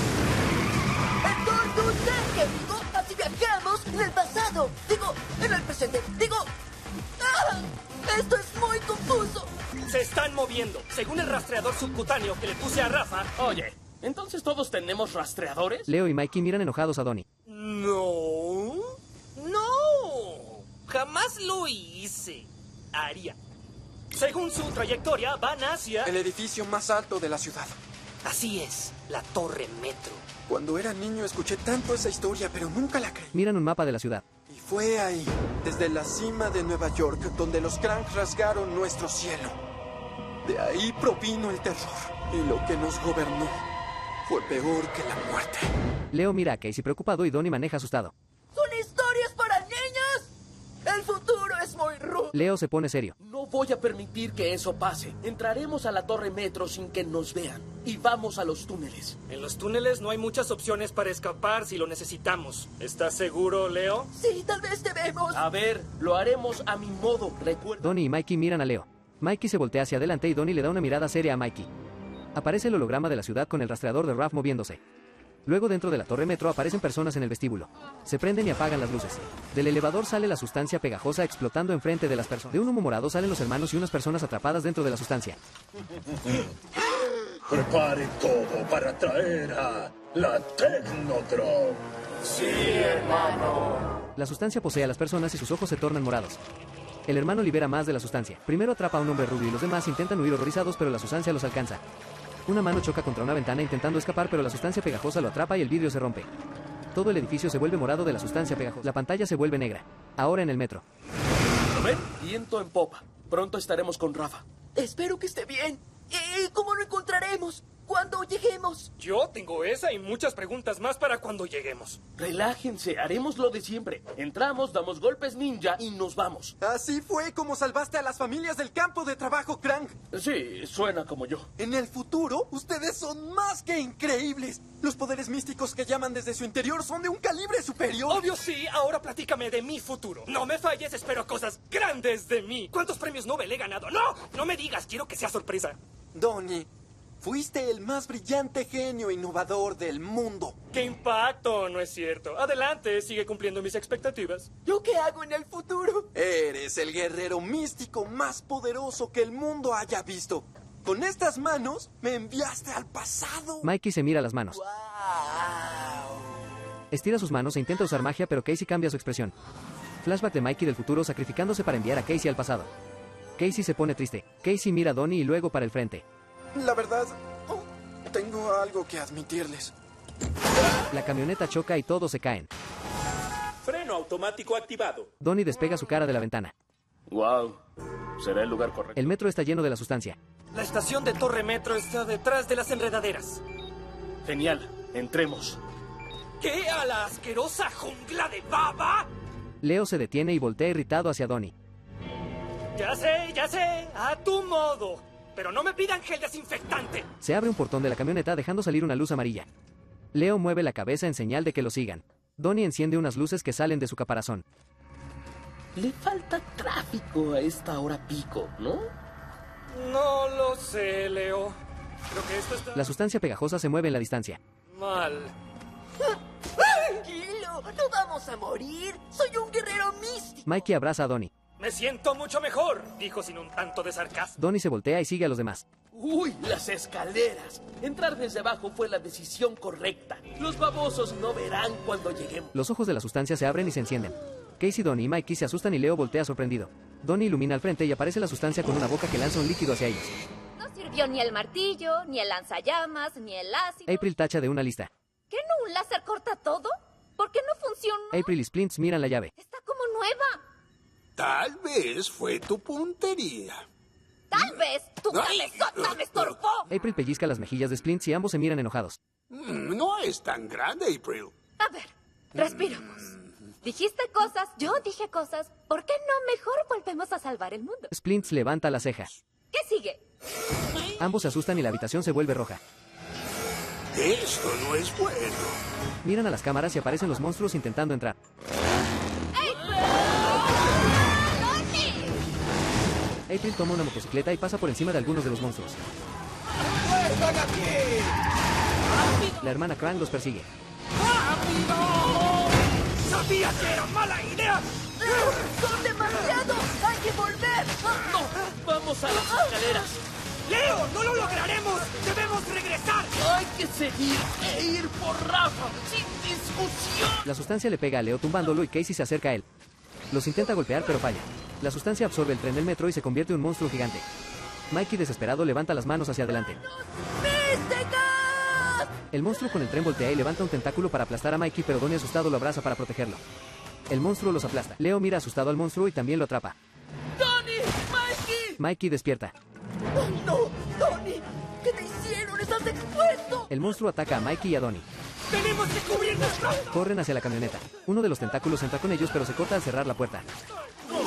S8: ¡Entonces, amigo! ¡Así viajamos en el pasado! Digo, en el presente. Digo... ¡Ah! ¡Esto es muy confuso!
S7: Se están moviendo, según el rastreador subcutáneo que le puse a Rafa.
S5: Oye, ¿entonces todos tenemos rastreadores?
S3: Leo y Mikey miran enojados a Donnie.
S7: No, no, jamás lo hice. Haría. Según su trayectoria, van hacia...
S6: El edificio más alto de la ciudad.
S7: Así es, la Torre Metro.
S6: Cuando era niño escuché tanto esa historia, pero nunca la creí.
S3: Miran un mapa de la ciudad.
S6: Y fue ahí, desde la cima de Nueva York, donde los Krang rasgaron nuestro cielo. De ahí provino el terror. Y lo que nos gobernó fue peor que la muerte.
S3: Leo mira a Casey preocupado y Donnie maneja asustado.
S8: ¡Son historias para
S3: Leo se pone serio.
S5: No voy a permitir que eso pase. Entraremos a la torre metro sin que nos vean. Y vamos a los túneles.
S7: En los túneles no hay muchas opciones para escapar si lo necesitamos. ¿Estás seguro, Leo?
S8: Sí, tal vez debemos.
S5: A ver, lo haremos a mi modo, recuerda.
S3: Donnie y Mikey miran a Leo. Mikey se voltea hacia adelante y Donnie le da una mirada seria a Mikey. Aparece el holograma de la ciudad con el rastreador de Raph moviéndose. Luego dentro de la torre metro aparecen personas en el vestíbulo. Se prenden y apagan las luces. Del elevador sale la sustancia pegajosa explotando enfrente de las personas. De un humo morado salen los hermanos y unas personas atrapadas dentro de la sustancia.
S14: Preparen todo para traer a la Technodrome.
S10: Sí, hermano.
S3: La sustancia posee a las personas y sus ojos se tornan morados. El hermano libera más de la sustancia. Primero atrapa a un hombre rubio y los demás intentan huir horrorizados, pero la sustancia los alcanza. Una mano choca contra una ventana intentando escapar, pero la sustancia pegajosa lo atrapa y el vidrio se rompe. Todo el edificio se vuelve morado de la sustancia pegajosa. La pantalla se vuelve negra. Ahora en el metro.
S5: ¿Lo ven? Viento en popa. Pronto estaremos con Rafa.
S8: Espero que esté bien. ¿Y cómo lo encontraremos? ¿Cuándo lleguemos?
S7: Yo tengo esa y muchas preguntas más para cuando lleguemos.
S5: Relájense, haremos lo de siempre. Entramos, damos golpes ninja y nos vamos.
S6: Así fue como salvaste a las familias del campo de trabajo, Krang.
S5: Sí, suena como yo.
S6: En el futuro, ustedes son más que increíbles. Los poderes místicos que llaman desde su interior son de un calibre superior.
S7: Obvio sí, ahora platícame de mi futuro. No me falles, espero cosas grandes de mí. ¿Cuántos premios Nobel he ganado? No, no me digas, quiero que sea sorpresa.
S6: Donnie, fuiste el más brillante genio innovador del mundo.
S7: ¡Qué impacto! No es cierto. Adelante, sigue cumpliendo mis expectativas.
S8: ¿Yo qué hago en el futuro?
S6: Eres el guerrero místico más poderoso que el mundo haya visto. Con estas manos me enviaste al pasado.
S3: Mikey se mira las manos.
S8: Wow.
S3: Estira sus manos e intenta usar magia, pero Casey cambia su expresión. Flashback de Mikey del futuro sacrificándose para enviar a Casey al pasado. Casey se pone triste. Casey mira a Donnie y luego para el frente.
S6: La verdad, oh, tengo algo que admitirles.
S3: La camioneta choca y todos se caen.
S16: Freno automático activado.
S3: Donnie despega su cara de la ventana.
S5: Wow, será el lugar correcto.
S3: El metro está lleno de la sustancia.
S7: La estación de Torre Metro está detrás de las enredaderas.
S5: Genial, entremos.
S7: ¿Qué? ¿A la asquerosa jungla de baba?
S3: Leo se detiene y voltea irritado hacia Donnie.
S7: Ya sé, ya sé, a tu modo. Pero no me pidan gel desinfectante.
S3: Se abre un portón de la camioneta dejando salir una luz amarilla. Leo mueve la cabeza en señal de que lo sigan. Donnie enciende unas luces que salen de su caparazón.
S5: Le falta tráfico a esta hora pico, ¿no?
S7: No lo sé, Leo. Creo que esto está...
S3: La sustancia pegajosa se mueve en la distancia.
S7: mal.
S8: Tranquilo, no vamos a morir. Soy un guerrero místico.
S3: Mikey abraza a Donnie.
S7: Me siento mucho mejor, dijo sin un tanto de sarcasmo.
S3: Donnie se voltea y sigue a los demás.
S5: ¡Uy, las escaleras! Entrar desde abajo fue la decisión correcta. Los babosos no verán cuando lleguemos.
S3: Los ojos de la sustancia se abren y se encienden. Casey, Donnie y Mikey se asustan y Leo voltea sorprendido. Donnie ilumina al frente y aparece la sustancia con una boca que lanza un líquido hacia ellos.
S12: No sirvió ni el martillo, ni el lanzallamas, ni el ácido.
S3: April tacha de una lista.
S12: ¿Qué no un láser corta todo? ¿Por qué no funcionó?
S3: April y Splints miran la llave.
S12: Está como nueva.
S11: Tal vez fue tu puntería.
S12: Tal vez tu cabezota me estorbó.
S3: April pellizca las mejillas de Splints y ambos se miran enojados.
S11: No es tan grande, April.
S12: A ver, respiramos. Dijiste cosas, yo dije cosas. ¿Por qué no mejor volvemos a salvar el mundo?
S3: Splints levanta la ceja.
S12: ¿Qué sigue?
S3: Ambos se asustan y la habitación se vuelve roja.
S11: Esto no es bueno.
S3: Miran a las cámaras y aparecen los monstruos intentando entrar. April toma una motocicleta y pasa por encima de algunos de los monstruos.
S4: ¡Están aquí!
S3: La hermana Krang los persigue.
S4: ¡Rápido!
S7: ¡Sabía que era mala idea!
S8: ¡Son demasiados! ¡Hay que volver!
S5: ¡No! ¡Vamos a las escaleras!
S7: ¡Leo, no lo lograremos! ¡Debemos regresar!
S5: ¡Hay que seguir e ir por Rafa! ¡Sin discusión!
S3: La sustancia le pega a Leo tumbándolo y Casey se acerca a él. Los intenta golpear pero falla. La sustancia absorbe el tren del metro y se convierte en un monstruo gigante. Mikey, desesperado, levanta las manos hacia adelante.
S8: ¡Místicas!
S3: El monstruo con el tren voltea y levanta un tentáculo para aplastar a Mikey, pero Donnie asustado lo abraza para protegerlo. El monstruo los aplasta. Leo mira asustado al monstruo y también lo atrapa.
S8: ¡Donnie! ¡Mikey!
S3: Mikey despierta.
S8: ¡Oh, no! ¡Donnie! ¿Qué te hicieron? ¡Estás expuesto!
S3: El monstruo ataca a Mikey y a Donnie.
S7: ¡Tenemos que cubrirnos!
S3: Corren hacia la camioneta. Uno de los tentáculos entra con ellos, pero se corta al cerrar la puerta.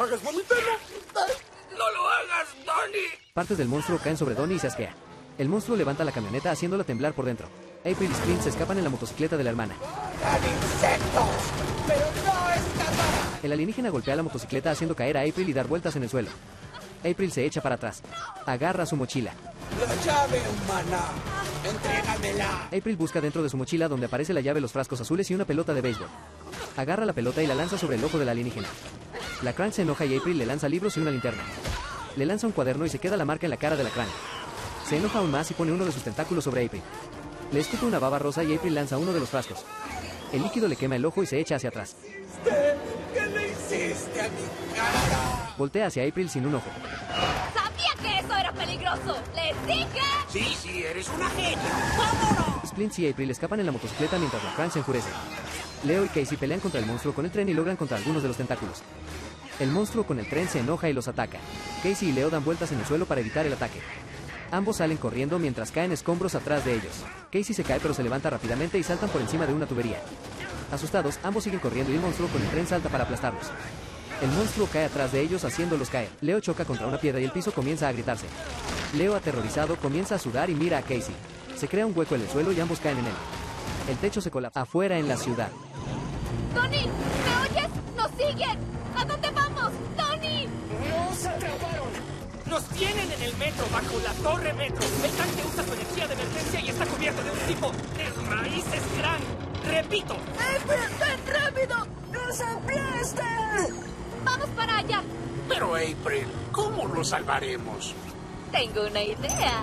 S15: hagas, mamita, no. ¡No lo hagas, Donnie!
S3: Partes del monstruo caen sobre Donnie y se asquea. El monstruo levanta la camioneta haciéndola temblar por dentro. April y Splint se escapan en la motocicleta de la hermana.
S4: ¡Insectos! ¡Pero no escapará!
S3: El alienígena golpea la motocicleta haciendo caer a April y dar vueltas en el suelo. April se echa para atrás. Agarra su mochila.
S4: ¡La llave humana! ¡Entrégamela!
S3: April busca dentro de su mochila donde aparece la llave, los frascos azules y una pelota de béisbol. Agarra la pelota y la lanza sobre el ojo del alienígena. La Krang se enoja y April le lanza libros y una linterna. Le lanza un cuaderno y se queda la marca en la cara de la Krang. Se enoja aún más y pone uno de sus tentáculos sobre April. Le escupe una baba rosa y April lanza uno de los frascos. El líquido le quema el ojo y se echa hacia atrás.
S4: ¿Qué le hiciste a mi cara?
S3: Voltea hacia April sin un ojo.
S12: ¡Sabía que eso era peligroso! ¡Les dije!
S11: Sí, sí, eres una genia. ¡Vámonos!
S3: Splint y April escapan en la motocicleta mientras la Krang se enfurece. Leo y Casey pelean contra el monstruo con el tren y logran contra algunos de los tentáculos. El monstruo con el tren se enoja y los ataca. Casey y Leo dan vueltas en el suelo para evitar el ataque. Ambos salen corriendo mientras caen escombros atrás de ellos. Casey se cae pero se levanta rápidamente y saltan por encima de una tubería. Asustados, ambos siguen corriendo y el monstruo con el tren salta para aplastarlos. El monstruo cae atrás de ellos haciéndolos caer. Leo choca contra una piedra y el piso comienza a gritarse. Leo, aterrorizado, comienza a sudar y mira a Casey. Se crea un hueco en el suelo y ambos caen en él. El techo se colapsa. Afuera en la ciudad.
S12: ¡Donnie! ¿Me oyes? ¡Nos siguen! ¿A dónde vamos? ¡Donnie!
S7: ¡Nos atraparon! ¡Nos tienen en el metro, bajo la torre metro! El tanque usa su energía de emergencia y está cubierto de un tipo de raíces Krang. ¡Repito!
S8: ¡April, ven rápido! ¡Nos aplastan!
S12: ¡Vamos para allá!
S11: Pero, April, ¿cómo lo salvaremos?
S12: Tengo una idea.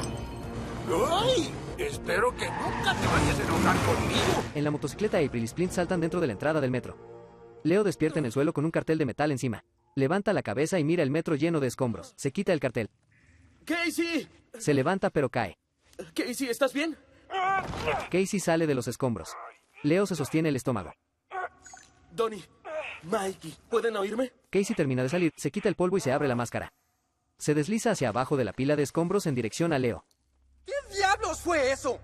S11: ¡Ay! Espero que nunca te vayas a enojar conmigo.
S3: En la motocicleta, April y Splint saltan dentro de la entrada del metro. Leo despierta en el suelo con un cartel de metal encima. Levanta la cabeza y mira el metro lleno de escombros. Se quita el cartel.
S5: ¡Casey!
S3: Se levanta pero cae.
S5: Casey, ¿estás bien?
S3: Casey sale de los escombros. Leo se sostiene el estómago.
S5: Donnie, Mikey, ¿pueden oírme?
S3: Casey termina de salir, se quita el polvo y se abre la máscara. Se desliza hacia abajo de la pila de escombros en dirección a Leo.
S6: ¿Qué diablos fue eso?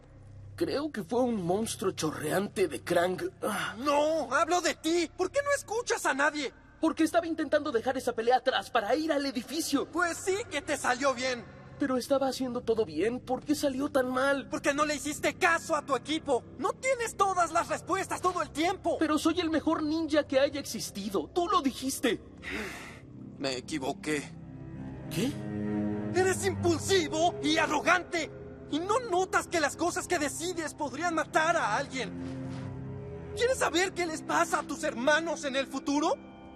S5: Creo que fue un monstruo chorreante de Krang. Ah.
S6: No, hablo de ti. ¿Por qué no escuchas a nadie?
S5: Porque estaba intentando dejar esa pelea atrás para ir al edificio.
S6: Pues sí que te salió bien.
S5: Pero estaba haciendo todo bien. ¿Por qué salió tan mal?
S6: Porque no le hiciste caso a tu equipo. No tienes todas las respuestas todo el tiempo.
S5: Pero soy el mejor ninja que haya existido. Tú lo dijiste.
S6: Me equivoqué.
S5: ¿Qué?
S6: Eres impulsivo y arrogante. Y no notas que las cosas que decides podrían matar a alguien. ¿Quieres saber qué les pasa a tus hermanos en el futuro?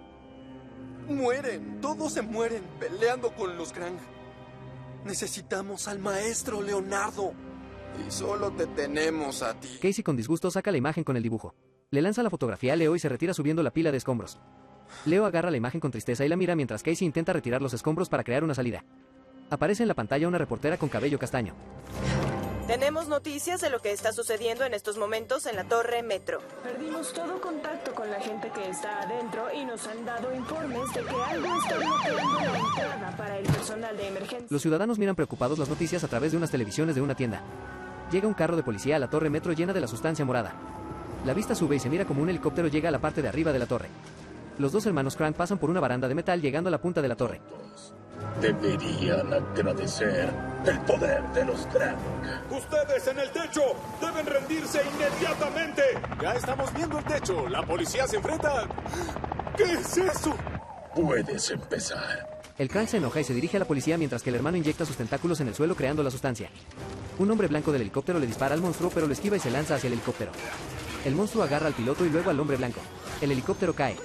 S6: Mueren, todos se mueren peleando con los Krang. Necesitamos al maestro Leonardo. Y solo te tenemos a ti.
S3: Casey con disgusto saca la imagen con el dibujo. Le lanza la fotografía a Leo y se retira subiendo la pila de escombros. Leo agarra la imagen con tristeza y la mira mientras Casey intenta retirar los escombros para crear una salida. Aparece en la pantalla una reportera con cabello castaño.
S17: Tenemos noticias de lo que está sucediendo en estos momentos en la torre metro.
S18: Perdimos todo contacto con la gente que está adentro y nos han dado informes de que algo está bloqueando la entrada para el personal de emergencia.
S3: Los ciudadanos miran preocupados las noticias a través de unas televisiones de una tienda. Llega un carro de policía a la torre metro llena de la sustancia morada. La vista sube y se mira como un helicóptero llega a la parte de arriba de la torre. Los dos hermanos Krang pasan por una baranda de metal llegando a la punta de la torre.
S14: Deberían agradecer el poder de los Krang.
S19: ¡Ustedes en el techo! ¡Deben rendirse inmediatamente! Ya estamos viendo el techo. La policía se enfrenta... ¿Qué es eso?
S14: Puedes empezar.
S3: El Krang se enoja y se dirige a la policía mientras que el hermano inyecta sus tentáculos en el suelo creando la sustancia. Un hombre blanco del helicóptero le dispara al monstruo pero lo esquiva y se lanza hacia el helicóptero. El monstruo agarra al piloto y luego al hombre blanco. El helicóptero cae.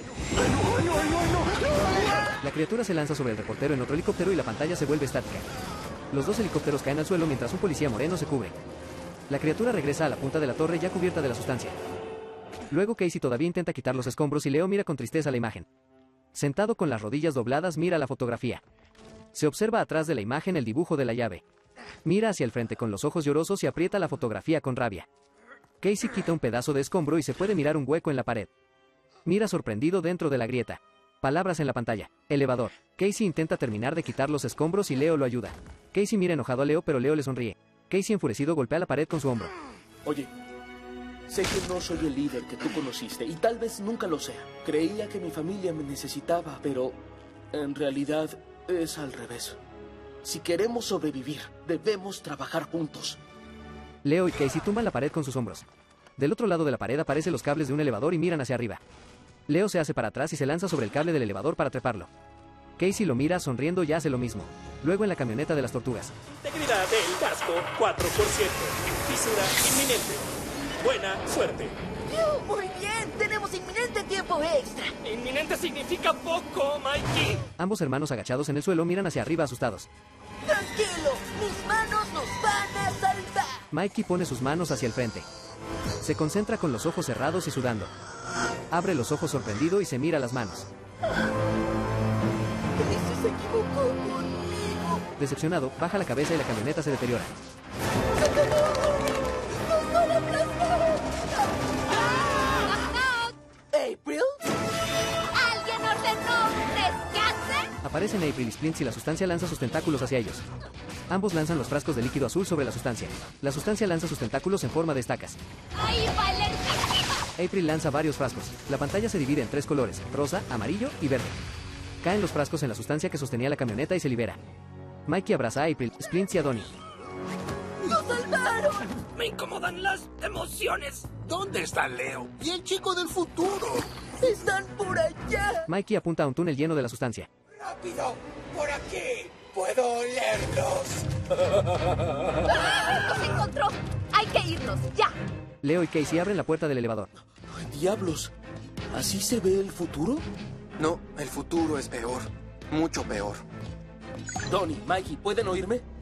S3: La criatura se lanza sobre el reportero en otro helicóptero y la pantalla se vuelve estática. Los dos helicópteros caen al suelo mientras un policía moreno se cubre. La criatura regresa a la punta de la torre ya cubierta de la sustancia. Luego Casey todavía intenta quitar los escombros y Leo mira con tristeza la imagen. Sentado con las rodillas dobladas mira la fotografía. Se observa atrás de la imagen el dibujo de la llave. Mira hacia el frente con los ojos llorosos y aprieta la fotografía con rabia. Casey quita un pedazo de escombro y se puede mirar un hueco en la pared. Mira sorprendido dentro de la grieta. Palabras en la pantalla. Elevador. Casey intenta terminar de quitar los escombros y Leo lo ayuda. Casey mira enojado a Leo pero Leo le sonríe. Casey enfurecido golpea la pared con su hombro.
S5: Oye, sé que no soy el líder que tú conociste y tal vez nunca lo sea. Creía que mi familia me necesitaba, pero En realidad, es al revés. Si queremos sobrevivir, debemos trabajar juntos.
S3: Leo y Casey tumban la pared con sus hombros. Del otro lado de la pared aparecen los cables de un elevador y miran hacia arriba. Leo se hace para atrás y se lanza sobre el cable del elevador para treparlo. Casey lo mira sonriendo y hace lo mismo. Luego en la camioneta de las tortugas.
S16: Integridad del casco, cuatro por ciento. Fisura inminente. Buena suerte.
S8: ¡Uh, muy bien! ¡Tenemos inminente tiempo extra!
S7: Inminente significa poco, Mikey.
S3: Ambos hermanos agachados en el suelo miran hacia arriba asustados.
S8: ¡Tranquilo! ¡Mis manos nos van a salvar!
S3: Mikey pone sus manos hacia el frente. Se concentra con los ojos cerrados y sudando. Abre los ojos sorprendido y se mira las manos.
S8: ¡Ese se equivocó conmigo!
S3: Decepcionado, baja la cabeza y la camioneta se deteriora.
S8: ¡Nos van a aplastar! ¿April?
S12: ¿Alguien ordenó rescate?
S3: Aparecen April y Splints y la sustancia lanza sus tentáculos hacia ellos. Ambos lanzan los frascos de líquido azul sobre la sustancia. La sustancia lanza sus tentáculos en forma de estacas.
S12: ¡Ahí va el encima!
S3: April lanza varios frascos. La pantalla se divide en tres colores, rosa, amarillo y verde. Caen los frascos en la sustancia que sostenía la camioneta y se libera. Mikey abraza a April, Splints y a Donnie.
S8: ¡Nos salvaron!
S7: Me incomodan las emociones.
S11: ¿Dónde está Leo? Y el chico del futuro.
S8: ¡Están por allá!
S3: Mikey apunta a un túnel lleno de la sustancia.
S15: ¡Rápido! ¡Por aquí! ¡Puedo olerlos!
S12: ¡Ah! ¡Nos encontró! ¡Hay que irnos! ¡Ya!
S3: Leo y Casey abren la puerta del elevador.
S5: ¡Diablos! ¿Así se ve el futuro?
S6: No, el futuro es peor. Mucho peor.
S5: Donnie, Mikey, ¿pueden oírme?